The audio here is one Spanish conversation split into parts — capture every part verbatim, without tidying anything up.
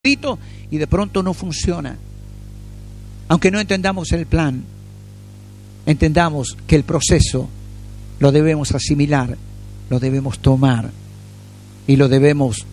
y de pronto no funciona. Aunque no entendamos el plan, entendamos que el proceso lo debemos asimilar, lo debemos tomar y lo debemos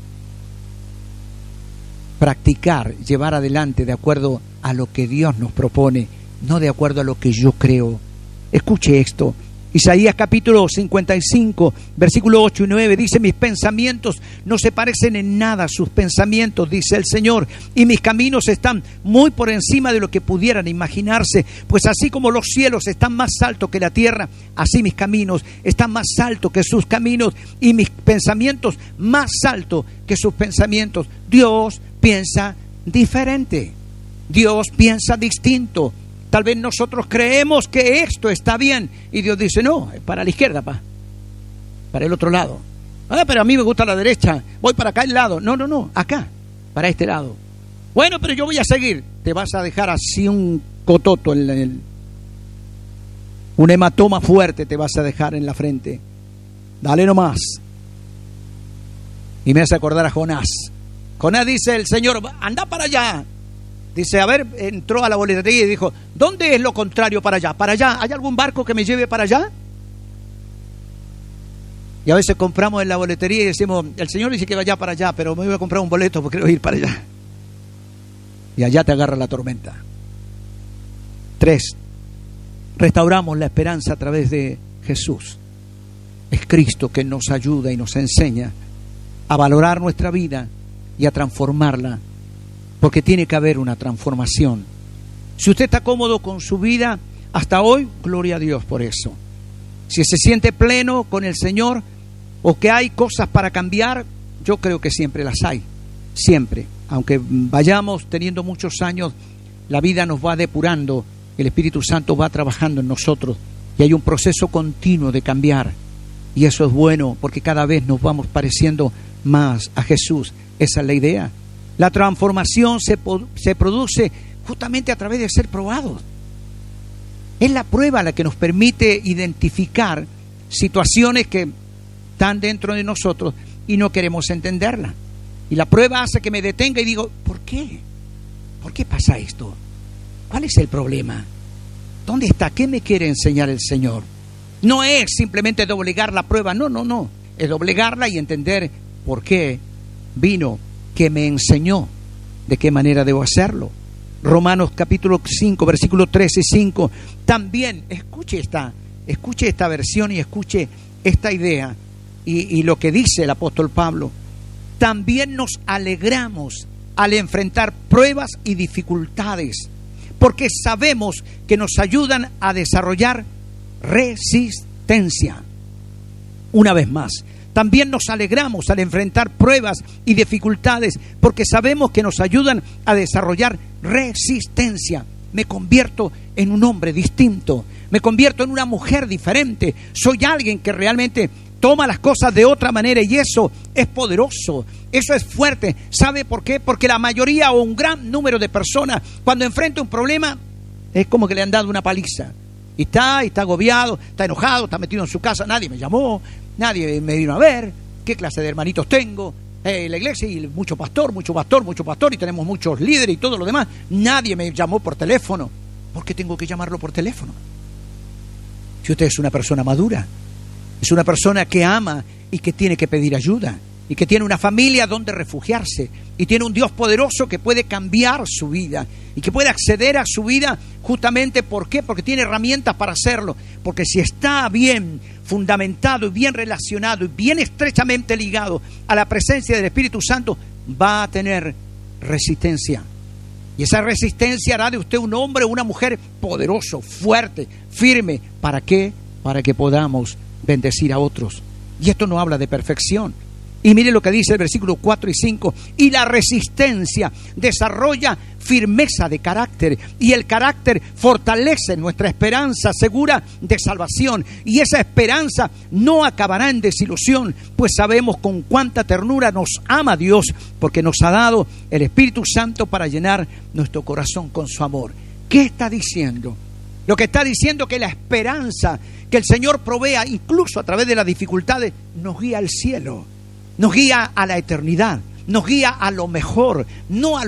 practicar, llevar adelante de acuerdo a lo que Dios nos propone, no de acuerdo a lo que yo creo. Escuche esto. Isaías capítulo cincuenta y cinco, versículo ocho y nueve dice: mis pensamientos no se parecen en nada a sus pensamientos, dice el Señor, y mis caminos están muy por encima de lo que pudieran imaginarse, pues así como los cielos están más altos que la tierra, así mis caminos están más altos que sus caminos, y mis pensamientos más altos que sus pensamientos. Dios piensa diferente, Dios piensa distinto. Tal vez nosotros creemos que esto está bien y Dios dice: no, para la izquierda, pa, para el otro lado. Ah, pero a mí me gusta la derecha, voy para acá al lado. No, no, no, acá, para este lado. Bueno, pero yo voy a seguir. Te vas a dejar así un cototo, en el, un hematoma fuerte te vas a dejar en la frente. Dale nomás. Y me hace acordar a Jonás. Jonás dice: el Señor, anda para allá. Dice, a ver, entró a la boletería y dijo: ¿dónde es lo contrario para allá? ¿Para allá? ¿Hay algún barco que me lleve para allá? Y a veces compramos en la boletería y decimos: el Señor dice que vaya para allá, pero me voy a comprar un boleto porque quiero ir para allá. Y allá te agarra la tormenta. Tres, restauramos la esperanza a través de Jesús. Es Cristo que nos ayuda y nos enseña a valorar nuestra vida y a transformarla. Porque tiene que haber una transformación. Si usted está cómodo con su vida hasta hoy, gloria a Dios por eso. Si se siente pleno con el Señor o que hay cosas para cambiar, yo creo que siempre las hay. Siempre. Aunque vayamos teniendo muchos años, la vida nos va depurando, el Espíritu Santo va trabajando en nosotros y hay un proceso continuo de cambiar. Y eso es bueno porque cada vez nos vamos pareciendo más a Jesús. Esa es la idea. La transformación se, se produce justamente a través de ser probados. Es la prueba la que nos permite identificar situaciones que están dentro de nosotros y no queremos entenderla. Y la prueba hace que me detenga y digo: ¿por qué? ¿Por qué pasa esto? ¿Cuál es el problema? ¿Dónde está? ¿Qué me quiere enseñar el Señor? No es simplemente doblegar la prueba, no, no, no. Es doblegarla y entender por qué vino, que me enseñó de qué manera debo hacerlo. Romanos capítulo cinco, versículos tres y cinco. También, escuche esta, escuche esta versión y escuche esta idea y, y lo que dice el apóstol Pablo. También nos alegramos al enfrentar pruebas y dificultades, porque sabemos que nos ayudan a desarrollar resistencia. Una vez más, también nos alegramos al enfrentar pruebas y dificultades porque sabemos que nos ayudan a desarrollar resistencia. Me convierto en un hombre distinto, me convierto en una mujer diferente, soy alguien que realmente toma las cosas de otra manera y eso es poderoso, eso es fuerte. ¿Sabe por qué? Porque la mayoría o un gran número de personas cuando enfrenta un problema es como que le han dado una paliza. Y está, y está agobiado, está enojado, está metido en su casa, nadie me llamó, nadie me vino a ver, qué clase de hermanitos tengo, eh, la iglesia y mucho pastor, mucho pastor, mucho pastor, y tenemos muchos líderes y todo lo demás, nadie me llamó por teléfono. ¿Por qué tengo que llamarlo por teléfono? Si usted es una persona madura, es una persona que ama y que tiene que pedir ayuda, y que tiene una familia donde refugiarse, y tiene un Dios poderoso que puede cambiar su vida, y que puede acceder a su vida justamente, ¿por qué? Porque tiene herramientas para hacerlo, porque si está bien fundamentado y bien relacionado y bien estrechamente ligado a la presencia del Espíritu Santo, va a tener resistencia. Y esa resistencia hará de usted un hombre o una mujer poderoso, fuerte, firme. ¿Para qué? Para que podamos bendecir a otros. Y esto no habla de perfección. Y mire lo que dice el versículo cuatro y cinco. Y la resistencia desarrolla firmeza de carácter. Y el carácter fortalece nuestra esperanza segura de salvación. Y esa esperanza no acabará en desilusión, pues sabemos con cuánta ternura nos ama Dios, porque nos ha dado el Espíritu Santo para llenar nuestro corazón con su amor. ¿Qué está diciendo? Lo que está diciendo es que la esperanza que el Señor provea, incluso a través de las dificultades, nos guía al cielo. Nos guía a la eternidad. nos guía a lo mejor, no a